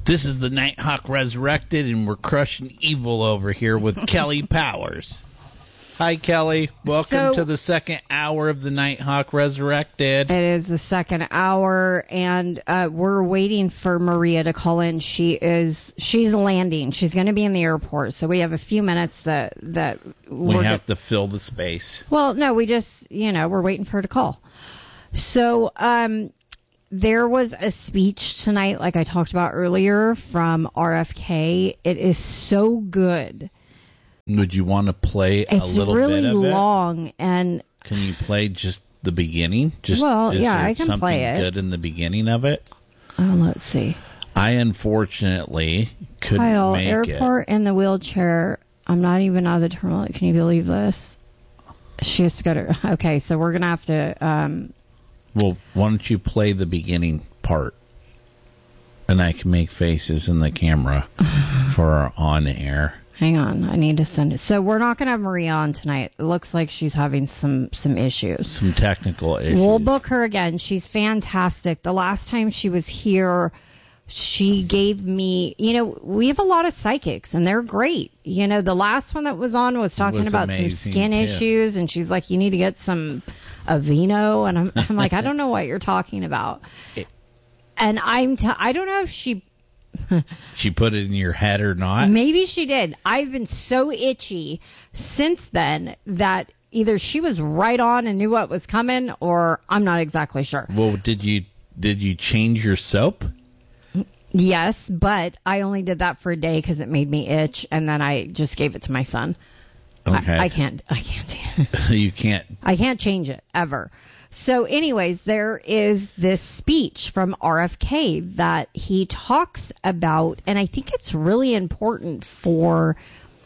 This is the Nighthawk Resurrected, and we're crushing evil over here with Kelly Powers. Hi, Kelly. Welcome to the second hour of the Nighthawk Resurrected. It is the second hour, and we're waiting for Maria to call in. She's landing. She's going to be in the airport, so we have a few minutes that we have to fill the space. Well, no, we just, we're waiting for her to call. So, there was a speech tonight, like I talked about earlier, from RFK. It is so good. Would you want to play a little bit of it? It's really long, and can you play just the beginning? I can play it. Something good in the beginning of it? Let's see. I unfortunately couldn't make it. Airport in the wheelchair. I'm not even out of the terminal. Can you believe this? She has to go to... Okay, so we're going to have to... Well, why don't you play the beginning part? And I can make faces in the camera for our on-air. Hang on, I need to send it. So we're not going to have Maria on tonight. It looks like she's having some issues. Some technical issues. We'll book her again. She's fantastic. The last time she was here, she gave me... we have a lot of psychics, and they're great. The last one that was on was talking about some skin issues, and she's like, you need to get some... Aveeno, and I'm like, I don't know what you're talking about. And I don't know if she put it in your head or not. Maybe she did. I've been so itchy since then that either she was right on and knew what was coming, or I'm not exactly sure. Well, did you change your soap? Yes, but I only did that for a day because it made me itch, and then I just gave it to my son. Okay. I can't. You can't. I can't change it, ever. So anyways, there is this speech from RFK that he talks about, and I think it's really important for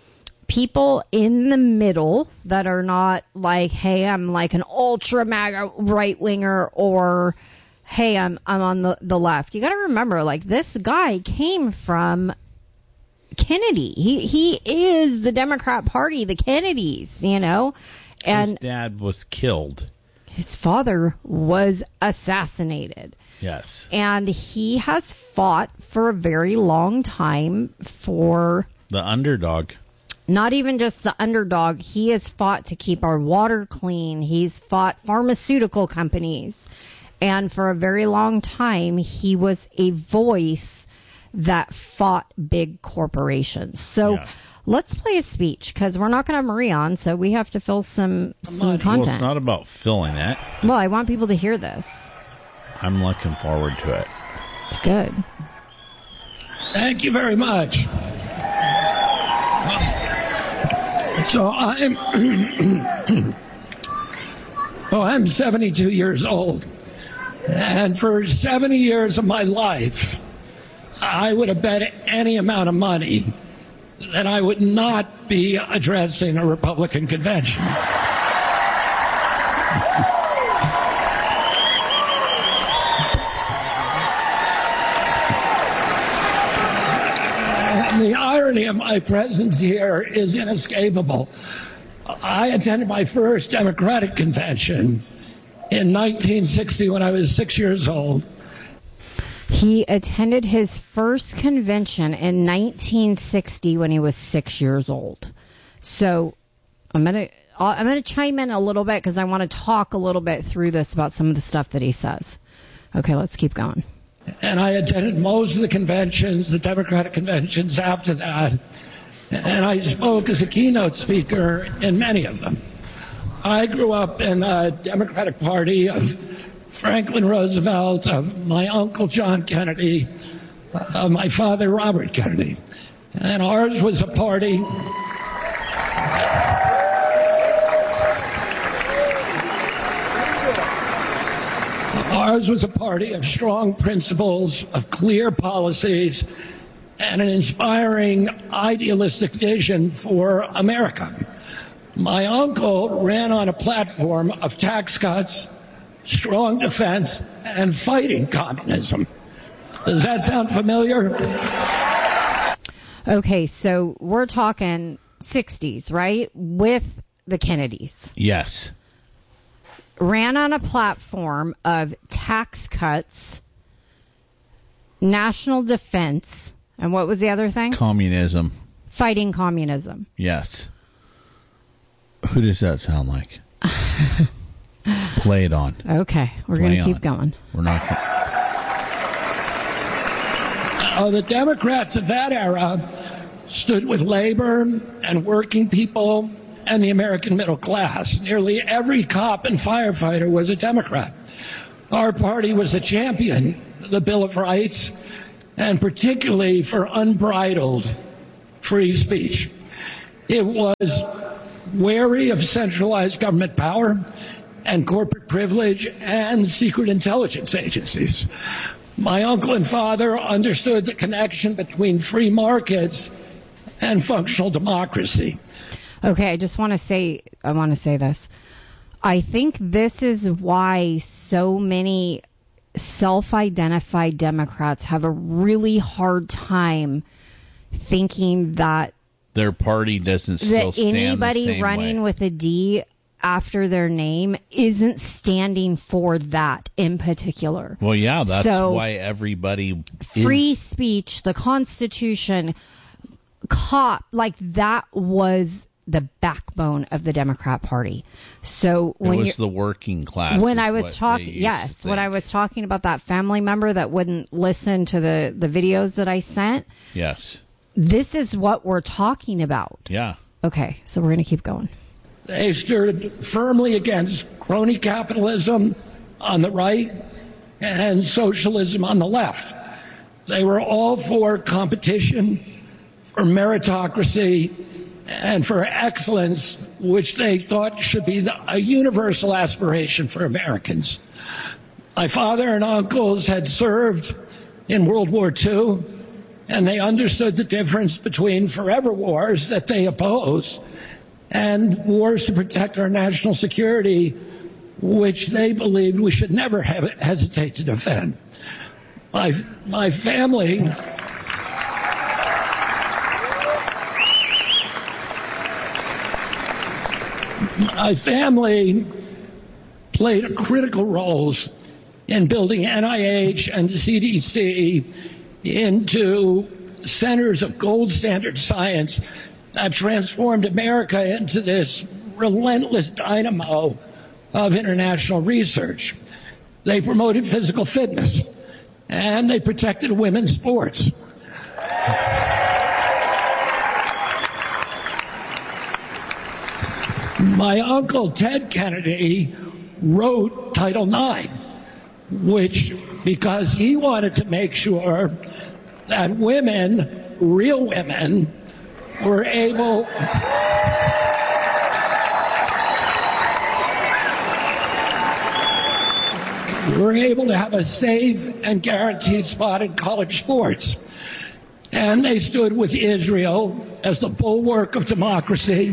people in the middle that are not like, hey, I'm like an ultra MAGA right-winger, or hey, I'm on the left. You got to remember, like, this guy came from Kennedy. He is the Democrat Party, the Kennedys, And his dad was killed. His father was assassinated. Yes. And he has fought for a very long time for... the underdog. Not even just the underdog. He has fought to keep our water clean. He's fought pharmaceutical companies. And for a very long time, he was a voice that fought big corporations. So let's play a speech, because we're not going to have Maria on, so we have to fill some content. Well, it's not about filling it. Well, I want people to hear this. I'm looking forward to it. It's good. Thank you very much. So I'm 72 years old, and for 70 years of my life, I would have bet any amount of money that I would not be addressing a Republican convention. And the irony of my presence here is inescapable. I attended my first Democratic convention in 1960 when I was 6 years old. He attended his first convention in 1960 when he was 6 years old. So I'm gonna chime in a little bit because I want to talk a little bit through this about some of the stuff that he says. Okay, let's keep going. And I attended most of the conventions, the Democratic conventions after that, and I spoke as a keynote speaker in many of them. I grew up in a Democratic Party of Franklin Roosevelt, of my uncle John Kennedy, of my father Robert Kennedy. And ours was a party... Ours was a party of strong principles, of clear policies, and an inspiring idealistic vision for America. My uncle ran on a platform of tax cuts, strong defense, and fighting communism. Does that sound familiar? Okay, so we're talking 60s, right? With the Kennedys. Yes. Ran on a platform of tax cuts, national defense, and what was the other thing? Communism. Fighting communism. Yes. Who does that sound like? Play it on. Okay, we're going to keep going. We're not. The Democrats of that era stood with labor and working people and the American middle class. Nearly every cop and firefighter was a Democrat. Our party was a champion of the Bill of Rights, and particularly for unbridled free speech. It was wary of centralized government power and corporate privilege and secret intelligence agencies. My uncle and father understood the connection between free markets and functional democracy. Okay, I want to say this. I think this is why so many self-identified Democrats have a really hard time thinking that their party doesn't still stand anybody the same running way. with a D after their name isn't standing for that in particular. Well, yeah, that's why everybody free speech, the Constitution, like that was the backbone of the Democrat Party. So when it was the working class. When I was talking, when I was talking about that family member that wouldn't listen to the videos that I sent. Yes. This is what we're talking about. Yeah. Okay, so we're going to keep going. They stood firmly against crony capitalism on the right and socialism on the left. They were all for competition, for meritocracy, and for excellence, which they thought should be a universal aspiration for Americans. My father and uncles had served in World War II, and they understood the difference between forever wars that they opposed and wars to protect our national security, which they believed we should never hesitate to defend. My family played critical roles in building NIH and the CDC into centers of gold standard science that transformed America into this relentless dynamo of international research. They promoted physical fitness, and they protected women's sports. My uncle Ted Kennedy wrote Title IX, because he wanted to make sure that women, real women, were able to have a safe and guaranteed spot in college sports. And they stood with Israel as the bulwark of democracy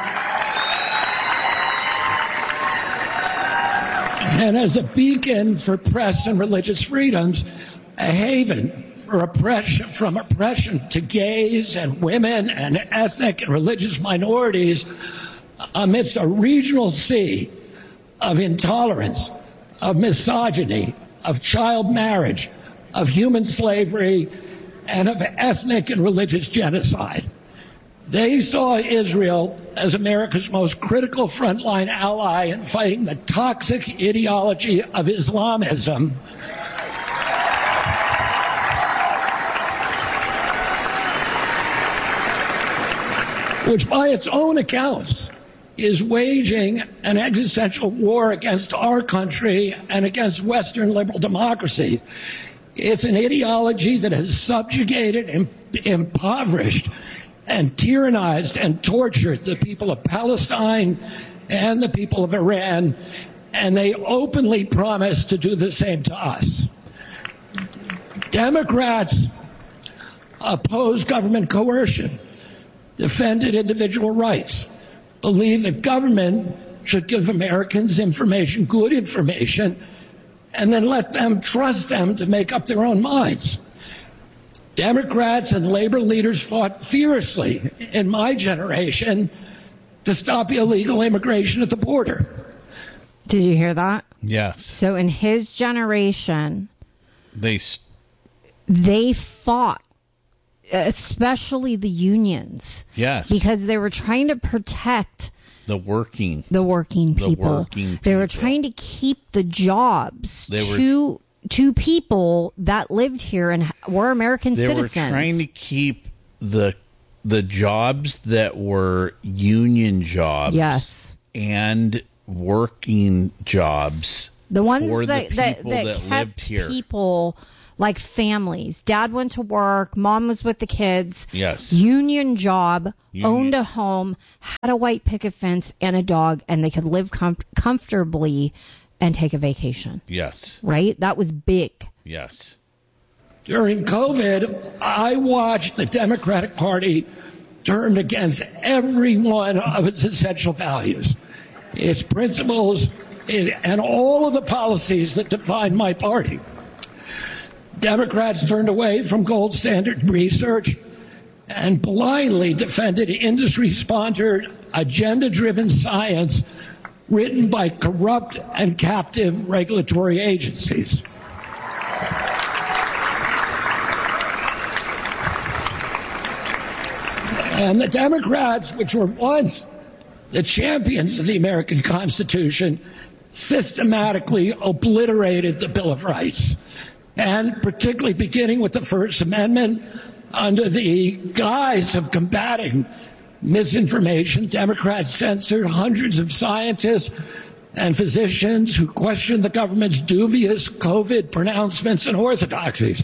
and as a beacon for press and religious freedoms, a haven from oppression to gays and women and ethnic and religious minorities amidst a regional sea of intolerance, of misogyny, of child marriage, of human slavery, and of ethnic and religious genocide. They saw Israel as America's most critical frontline ally in fighting the toxic ideology of Islamism, which by its own accounts is waging an existential war against our country and against Western liberal democracy. It's an ideology that has subjugated, impoverished, and tyrannized and tortured the people of Palestine and the people of Iran, and they openly promise to do the same to us. Democrats oppose government coercion, defended individual rights, believe that government should give Americans information, good information, and then let them trust them to make up their own minds. Democrats and labor leaders fought fiercely in my generation to stop illegal immigration at the border. Did you hear that? Yes. So in his generation, they fought, especially the unions. Yes. Because they were trying to protect the working people. They were trying to keep the jobs to people that lived here and were American citizens. They were trying to keep the jobs that were union jobs. Yes. And working jobs. The ones for that lived kept here. People like families. Dad went to work. Mom was with the kids. Yes. Union job. Owned a home. Had a white picket fence and a dog, and they could live comfortably and take a vacation. Yes. Right? That was big. Yes. During COVID, I watched the Democratic Party turn against every one of its essential values, its principles, and all of the policies that define my party. Democrats turned away from gold standard research and blindly defended industry-sponsored, agenda-driven science written by corrupt and captive regulatory agencies. And the Democrats, which were once the champions of the American Constitution, systematically obliterated the Bill of Rights. And particularly beginning with the First Amendment, under the guise of combating misinformation, Democrats censored hundreds of scientists and physicians who questioned the government's dubious COVID pronouncements and orthodoxies.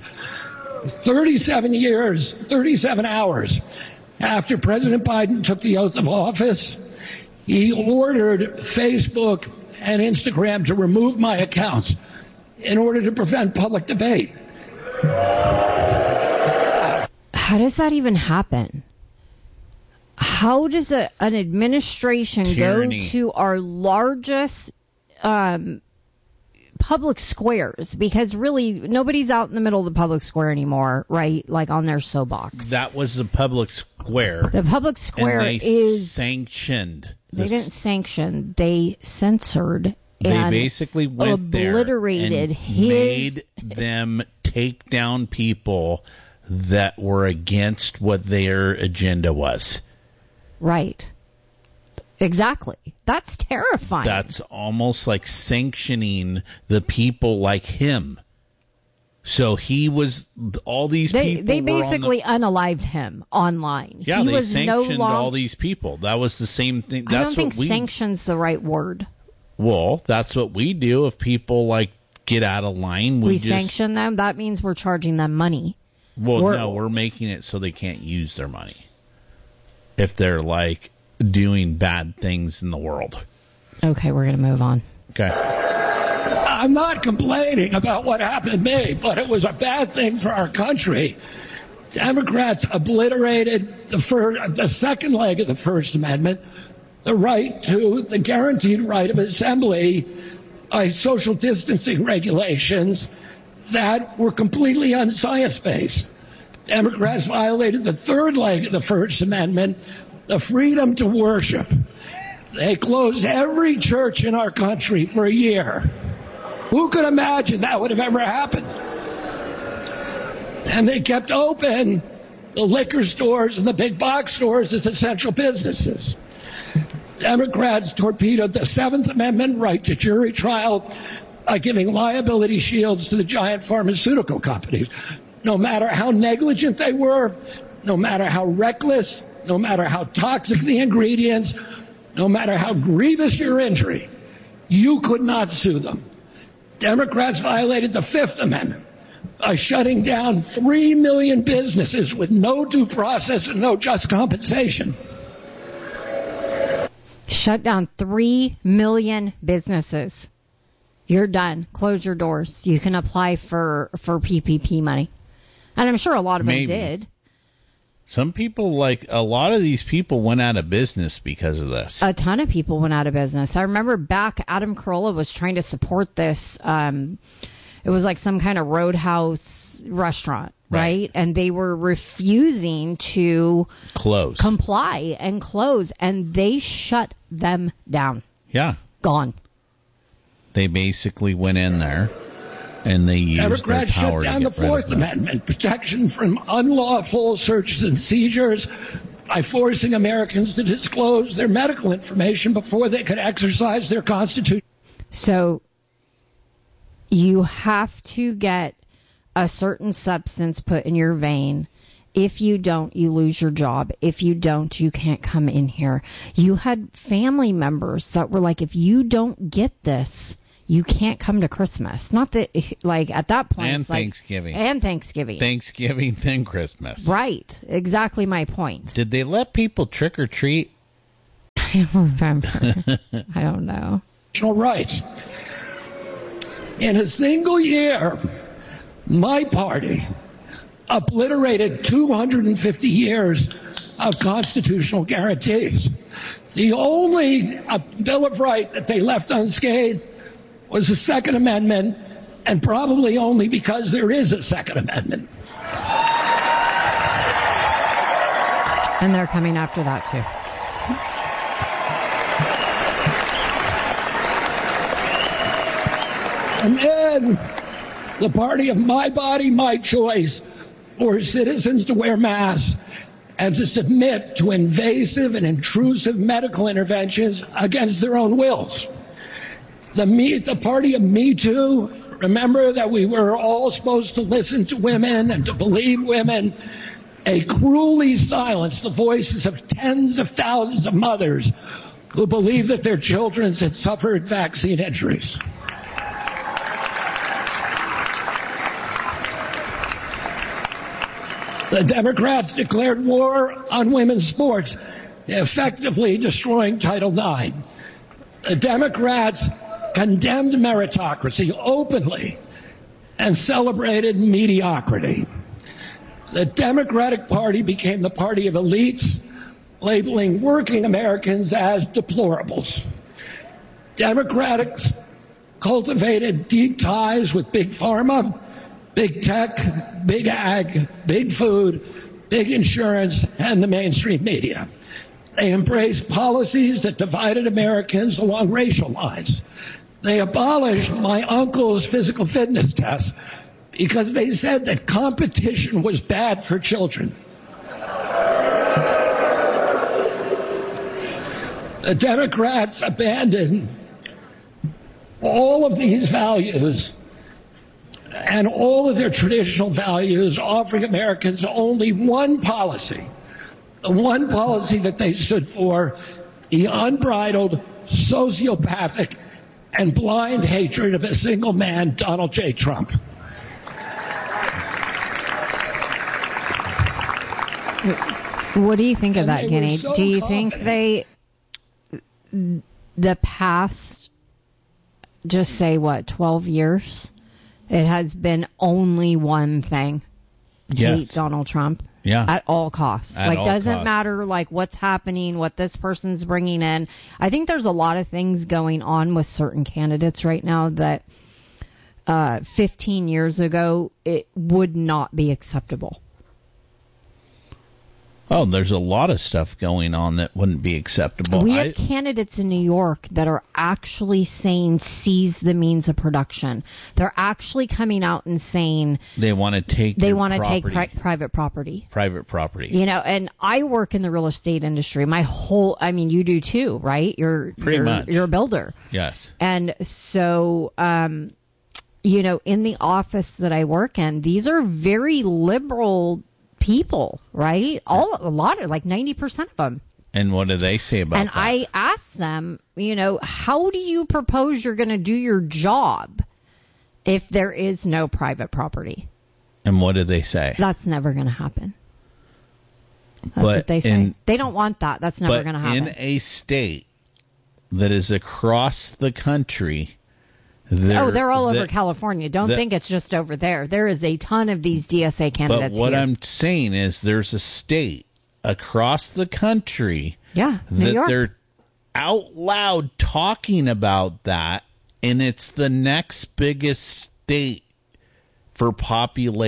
37 hours after President Biden took the oath of office, he ordered Facebook and Instagram to remove my accounts in order to prevent public debate. How does that even happen? How does an administration Tyranny. go to our largest public squares? Because really, nobody's out in the middle of the public square anymore, right? Like on their soapbox. That was the public square. The public square and they is... sanctioned. They didn't sanction. They censored. They and basically went obliterated there and made them take down people that were against what their agenda was. Right. Exactly. That's terrifying. That's almost like sanctioning the people like him. So he was, all these people They were basically unalived him online. Yeah, he they was sanctioned all these people. That was the same thing. I don't think sanction's the right word. Well, that's what we do if people like get out of line. We sanction them. That means we're charging them money. Well, no, we're making it so they can't use their money if they're like doing bad things in the world. Okay, we're going to move on. Okay. I'm not complaining about what happened to me, but it was a bad thing for our country. Democrats obliterated the second leg of the First Amendment, the right to the guaranteed right of assembly by social distancing regulations that were completely unscience-based. Democrats violated the third leg of the First Amendment, the freedom to worship. They closed every church in our country for a year. Who could imagine that would have ever happened? And they kept open the liquor stores and the big box stores as essential businesses. Democrats torpedoed the Seventh Amendment right to jury trial by giving liability shields to the giant pharmaceutical companies. No matter how negligent they were, no matter how reckless, no matter how toxic the ingredients, no matter how grievous your injury, you could not sue them. Democrats violated the Fifth Amendment by shutting down 3 million businesses with no due process and no just compensation. Shut down 3 million businesses. You're done. Close your doors. You can apply for PPP money. And I'm sure a lot of them did. Some people, like a lot of these people, went out of business because of this. A ton of people went out of business. I remember back, Adam Carolla was trying to support this. It was like some kind of roadhouse restaurant, right? And they were refusing to comply and close, and they shut them down. Yeah. Gone. They basically went in there And they used Democrats their power shut down to the get rid of Fourth them. Amendment, protection from unlawful searches and seizures, by forcing Americans to disclose their medical information before they could exercise their constitution. So you have to get a certain substance put in your vein. If you don't, you lose your job. If you don't, you can't come in here. You had family members that were like, if you don't get this, you can't come to Christmas. Not that, like, at that point. And it's like, Thanksgiving. and Thanksgiving. Thanksgiving, then Christmas. Right. Exactly my point. Did they let people trick or treat? I don't remember. I don't know. Rights. In a single year, my party obliterated 250 years of constitutional guarantees. The only Bill of Rights that they left unscathed was the Second Amendment, and probably only because there is a Second Amendment. And they're coming after that, too. And then the party of my body, my choice, forced citizens to wear masks and to submit to invasive and intrusive medical interventions against their own wills. The party of Me Too, remember that we were all supposed to listen to women and to believe women. They cruelly silenced the voices of tens of thousands of mothers who believed that their children had suffered vaccine injuries. The Democrats declared war on women's sports, effectively destroying Title IX. The Democrats condemned meritocracy openly and celebrated mediocrity. The Democratic Party became the party of elites, labeling working Americans as deplorables. Democrats cultivated deep ties with Big Pharma, Big Tech, Big Ag, Big Food, Big Insurance, and the mainstream media. They embraced policies that divided Americans along racial lines. They abolished my uncle's physical fitness test because they said that competition was bad for children. The Democrats abandoned all of these values and all of their traditional values, offering Americans only one policy. The one policy that they stood for, the unbridled, sociopathic, and blind hatred of a single man, Donald J. Trump. What do you think of And that, they Kenny? were so Do you confident. think the past, just say what, 12 years, it has been only one thing? Yes. Hate Donald Trump. Yeah. At all costs. At Like, all doesn't costs. matter, like, what's happening, what this person's bringing in. I think there's a lot of things going on with certain candidates right now that 15 years ago, it would not be acceptable. Oh, there's a lot of stuff going on that wouldn't be acceptable. We have candidates in New York that are actually saying seize the means of production. They're actually coming out and saying they want to take they your want to take property. private property. Private property. You know, and I work in the real estate industry. I mean, you do too, right? Pretty much. You're a builder. Yes. And so, you know, in the office that I work in, these are very liberal people, right? A lot of, like 90% of them. And what do they say about And that? I asked them, you know, how do you propose you're going to do your job if there is no private property? And what do they say? That's never going to happen. That's But what they say. They don't want that. That's never But going to happen. in a state that is across the country, they're all over California. Don't think it's just over there. There is a ton of these DSA candidates But what here. I'm saying is there's a state across the country New that York. they're out loud talking about that, and it's the next biggest state for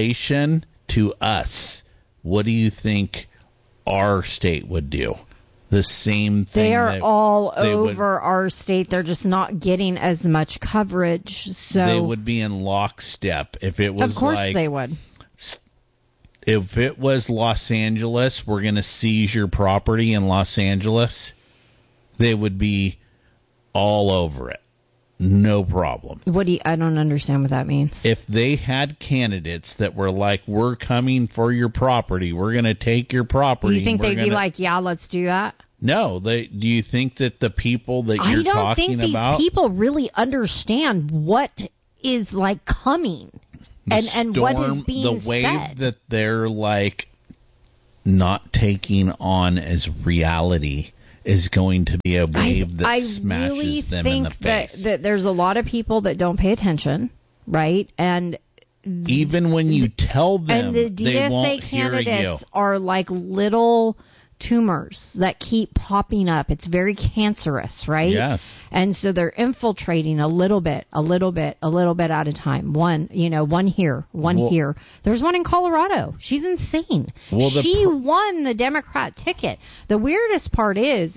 population to us. What do you think our state would do? the same thing. They are all over our state. They're just not getting as much coverage. So they would be in lockstep if it was. Of course, like, they would. If it was Los Angeles, we're going to seize your property in Los Angeles, they would be all over it. No problem. I don't understand what that means. If they had candidates that were like, we're coming for your property, we're going to take your property. You think they'd be like, yeah, let's do that? No. Do you think that the people that you're talking about... I don't think these people really understand what is like coming and what is being the wave said. That they're like not taking on as reality is going to be a wave that smashes really them in the face. That there's a lot of people that don't pay attention, right? And even when you tell them, and the they won't DSA hear you. candidates are like little tumors that keep popping up. It's very cancerous, right? Yes. And so they're infiltrating a little bit at a time. One here, here. There's one in Colorado. She's insane. Well, she won the Democrat ticket. The weirdest part is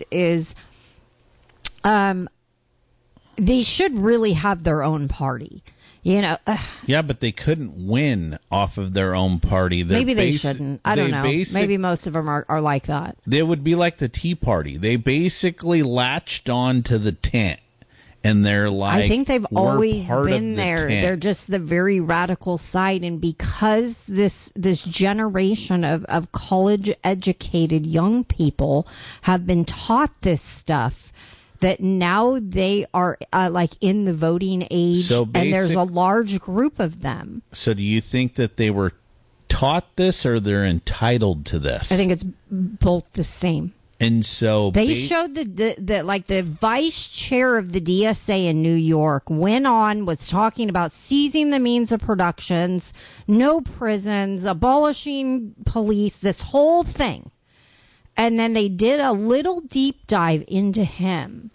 they should really have their own party. Yeah, but they couldn't win off of their own party. Maybe they shouldn't. I don't know. Maybe most of them are like that. They would be like the Tea Party. They basically latched on to the tent, and they're like, I think they've always been there. Tent. They're just the very radical side, and because this generation of college-educated young people have been taught this stuff, that now they are like in the voting age, and there's a large group of them. So do you think that they were taught this or they're entitled to this? I think it's both the same. And so they showed the vice chair of the DSA in New York was talking about seizing the means of productions, no prisons, abolishing police, this whole thing. And then they did a little deep dive into him.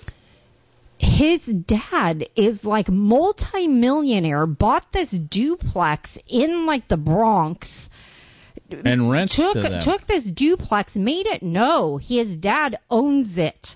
His dad is like multi-millionaire, bought this duplex in like the Bronx. And rents to them. Took this duplex, made it, his dad owns it.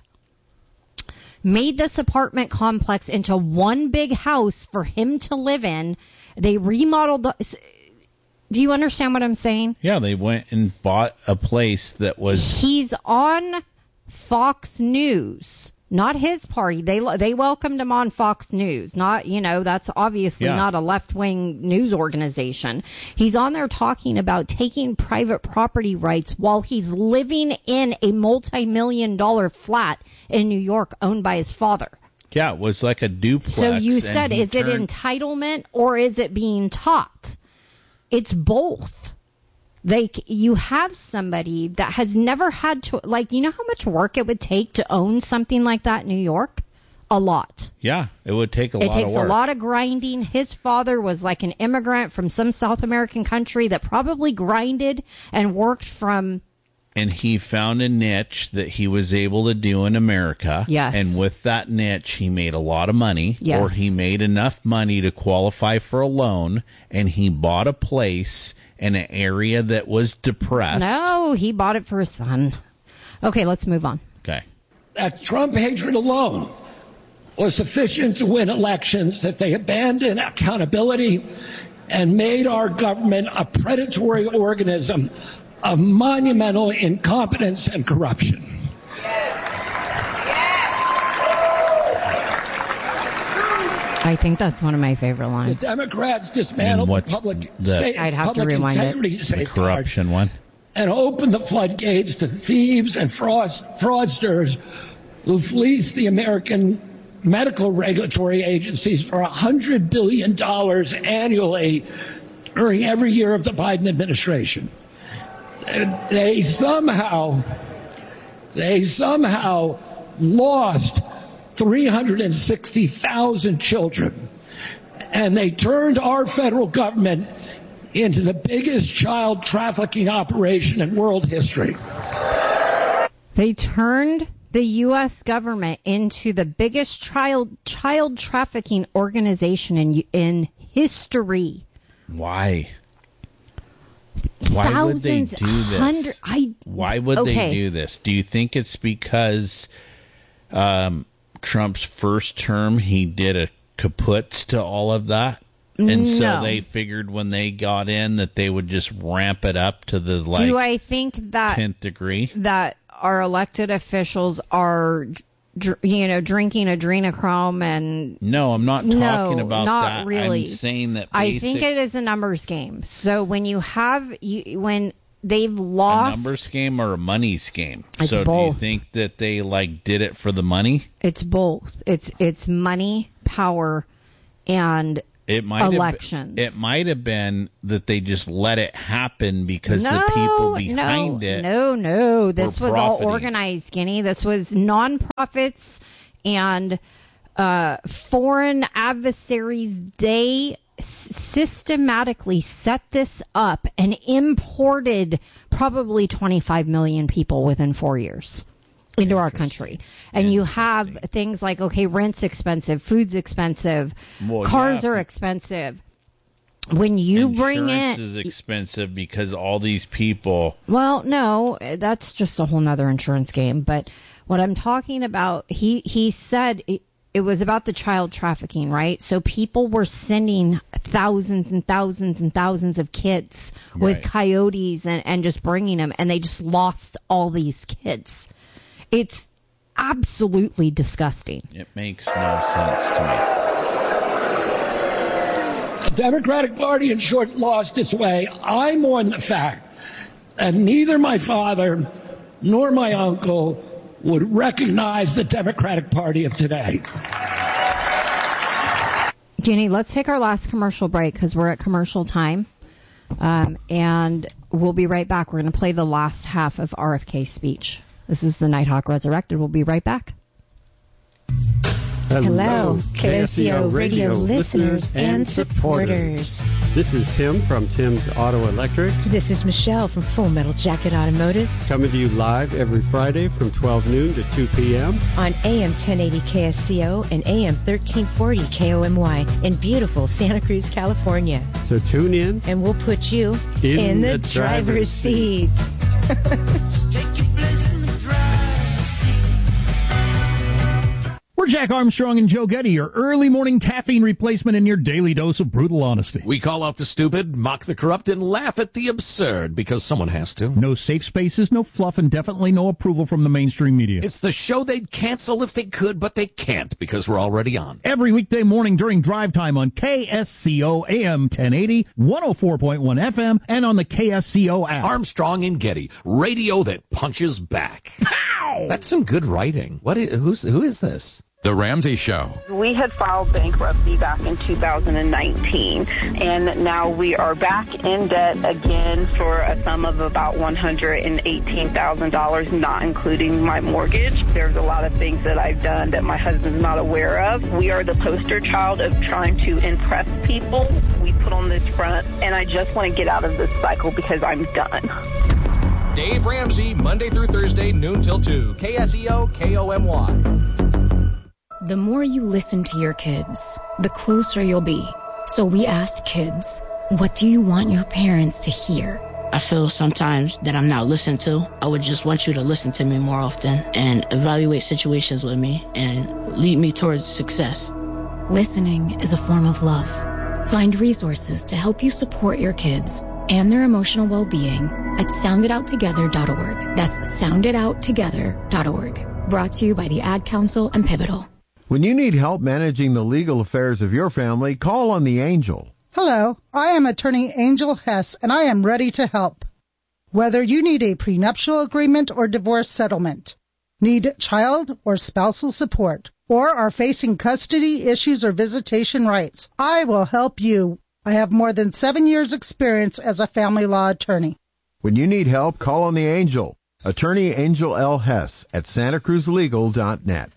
Made this apartment complex into one big house for him to live in. They remodeled do you understand what I'm saying? Yeah, they went and bought a place that was... He's on Fox News, not his party. They welcomed him on Fox News. Not, that's obviously not a left-wing news organization. He's on there talking about taking private property rights while he's living in a multi-million-dollar flat in New York owned by his father. Yeah, it was like a duplex. So you said, is it entitlement or is it being taught? It's both. You have somebody that has never had to, you know how much work it would take to own something like that in New York? A lot. Yeah, it would take a lot of work. It takes a lot of grinding. His father was like an immigrant from some South American country that probably grinded and worked from... And he found a niche that he was able to do in America. Yes. And with that niche, he made a lot of money. Yes. Or he made enough money to qualify for a loan, and he bought a place in an area that was depressed. No, he bought it for his son. Okay, let's move on. Okay. That Trump hatred alone was sufficient to win elections, that they abandoned accountability and made our government a predatory organism of monumental incompetence and corruption. I think that's one of my favorite lines. The Democrats dismantled the public I'd have to rewind integrity the corruption one, and opened the floodgates to thieves and fraudsters who fleeced the American medical regulatory agencies for $100 billion annually during every year of the Biden administration. They somehow lost 360,000 children, and they turned our federal government into the biggest child trafficking operation in world history. They turned the U.S. government into the biggest child trafficking organization in history. Why? Why would they do this? Why would they do this? Do you think it's because Trump's first term he did a kaputs to all of that? And so they figured when they got in that they would just ramp it up to the Do I think that 10th degree? That our elected officials are, drinking adrenochrome and... No, I'm not talking about not that. Really. I'm saying that I think it is a numbers game. So when you have... when they've lost... A numbers game or a money's game? It's so both. Do you think that they did it for the money? It's both. It's money, power, and... elections. It might have been that they just let it happen because the people behind it. No. This was all profiting. organized, Skinny. This was nonprofits and foreign adversaries. They systematically set this up and imported probably 25 million people within 4 years into our country. And you have things like, rent's expensive, food's expensive, cars are expensive. When you bring Insurance is expensive because all these people... Well, no, that's just a whole nother insurance game. But what I'm talking about, he said it was about the child trafficking, right? So people were sending thousands and thousands and thousands of kids with coyotes and just bringing them, and they just lost all these kids. It's absolutely disgusting. It makes no sense to The Democratic Party, in short, lost its way. I mourn the fact that neither my father nor my uncle would recognize the Democratic Party of today. Jenny, let's take our last commercial break because we're at commercial time. And we'll be right back. We're going to play the last half of RFK's speech. This is the Nighthawk Resurrected. We'll be right back. Hello, KSCO radio listeners and supporters. This is Tim from Tim's Auto Electric. This is Michelle from Full Metal Jacket Automotive. Coming to you live every Friday from 12 noon to 2 p.m. on AM 1080 KSCO and AM 1340 KOMY in beautiful Santa Cruz, California. So tune in. And we'll put you in the driver's seat. We're Jack Armstrong and Joe Getty, your early morning caffeine replacement and your daily dose of brutal honesty. We call out the stupid, mock the corrupt, and laugh at the absurd, because someone has to. No safe spaces, no fluff, and definitely no approval from the mainstream media. It's the show they'd cancel if they could, but they can't, because we're already on. Every weekday morning during drive time on KSCO AM 1080, 104.1 FM, and on the KSCO app. Armstrong and Getty, radio that punches back. Pow! That's some good writing. Who is this? The Ramsey Show. We had filed bankruptcy back in 2019, and now we are back in debt again for a sum of about $118,000, not including my mortgage. There's a lot of things that I've done that my husband's not aware of. We are the poster child of trying to impress people. We put on this front, and I just want to get out of this cycle because I'm done. Dave Ramsey, Monday through Thursday, noon till 2. KSEO, KOMY. The more you listen to your kids, the closer you'll be. So we asked kids, what do you want your parents to hear? I feel sometimes that I'm not listened to. I would just want you to listen to me more often and evaluate situations with me and lead me towards success. Listening is a form of love. Find resources to help you support your kids and their emotional well-being at sounditouttogether.org. That's sounditouttogether.org. Brought to you by the Ad Council and Pivotal. When you need help managing the legal affairs of your family, call on the Angel. Hello, I am attorney Angel Hess, and I am ready to help. Whether you need a prenuptial agreement or divorce settlement, need child or spousal support, or are facing custody issues or visitation rights, I will help you. I have more than 7 years' experience as a family law attorney. When you need help, call on the Angel. Attorney Angel L. Hess at SantaCruzLegal.net.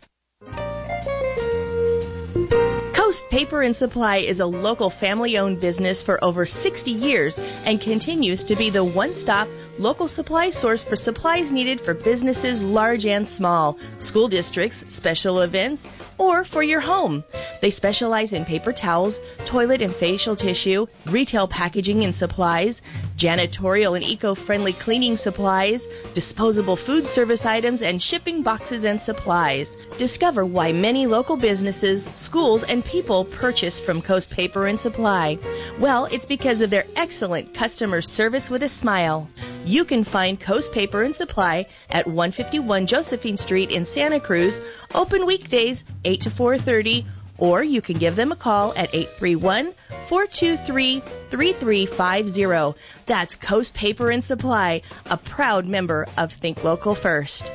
Coast Paper and Supply is a local family-owned business for over 60 years and continues to be the one-stop, local supply source for supplies needed for businesses large and small, school districts, special events, or for your home. They specialize in paper towels, toilet and facial tissue, retail packaging and supplies, janitorial and eco-friendly cleaning supplies, disposable food service items, and shipping boxes and supplies. Discover why many local businesses, schools, and people purchase from Coast Paper and Supply. Well, it's because of their excellent customer service with a smile. You can find Coast Paper and Supply at 151 Josephine Street in Santa Cruz, open weekdays 8 to 4:30, or you can give them a call at 831-423-3350. That's Coast Paper and Supply, a proud member of Think Local First.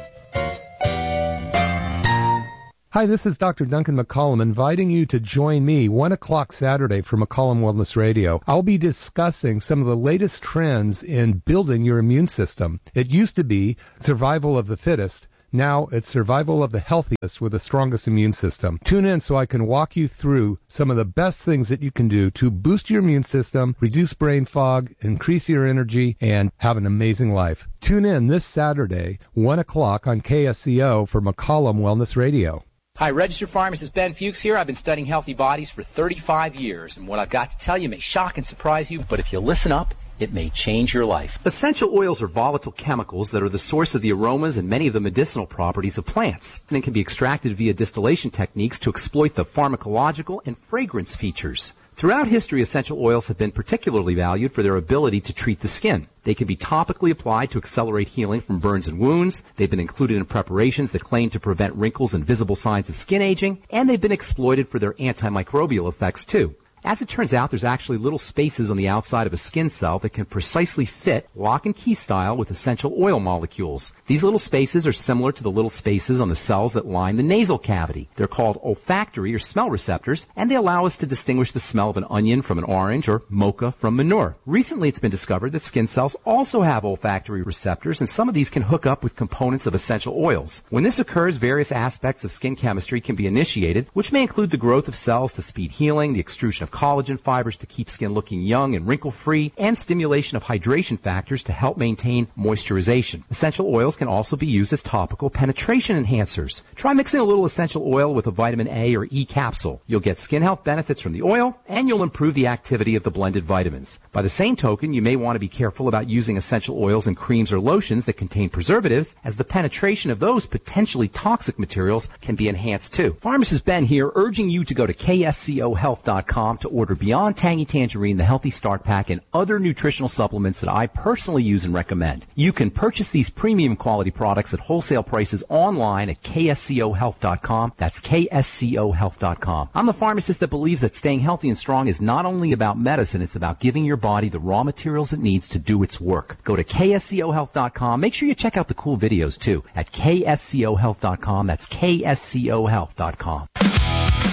Hi, this is Dr. Duncan McCollum inviting you to join me 1 o'clock Saturday for McCollum Wellness Radio. I'll be discussing some of the latest trends in building your immune system. It used to be survival of the fittest. Now it's survival of the healthiest with the strongest immune system. Tune in so I can walk you through some of the best things that you can do to boost your immune system, reduce brain fog, increase your energy, and have an amazing life. Tune in this Saturday, 1 o'clock on KSCO for McCollum Wellness Radio. Hi, registered pharmacist Ben Fuchs here. I've been studying healthy bodies for 35 years, and what I've got to tell you may shock and surprise you, but if you listen up, it may change your life. Essential oils are volatile chemicals that are the source of the aromas and many of the medicinal properties of plants, and can be extracted via distillation techniques to exploit the pharmacological and fragrance features. Throughout history, essential oils have been particularly valued for their ability to treat the skin. They can be topically applied to accelerate healing from burns and wounds. They've been included in preparations that claim to prevent wrinkles and visible signs of skin aging, and they've been exploited for their antimicrobial effects too. As it turns out, there's actually little spaces on the outside of a skin cell that can precisely fit lock and key style with essential oil molecules. These little spaces are similar to the little spaces on the cells that line the nasal cavity. They're called olfactory or smell receptors, and they allow us to distinguish the smell of an onion from an orange or mocha from manure. Recently, it's been discovered that skin cells also have olfactory receptors, and some of these can hook up with components of essential oils. When this occurs, various aspects of skin chemistry can be initiated, which may include the growth of cells to speed healing, the extrusion of collagen fibers to keep skin looking young and wrinkle-free, and stimulation of hydration factors to help maintain moisturization. Essential oils can also be used as topical penetration enhancers. Try mixing a little essential oil with a vitamin A or E capsule. You'll get skin health benefits from the oil, and you'll improve the activity of the blended vitamins. By the same token, you may want to be careful about using essential oils in creams or lotions that contain preservatives, as the penetration of those potentially toxic materials can be enhanced too. Pharmacist Ben here, urging you to go to kscohealth.com to order Beyond Tangy Tangerine, the Healthy Start Pack, and other nutritional supplements that I personally use and recommend. You can purchase these premium quality products at wholesale prices online at kscohealth.com. That's kscohealth.com. I'm the pharmacist that believes that staying healthy and strong is not only about medicine, it's about giving your body the raw materials it needs to do its work. Go to kscohealth.com. Make sure you check out the cool videos too at kscohealth.com. That's kscohealth.com.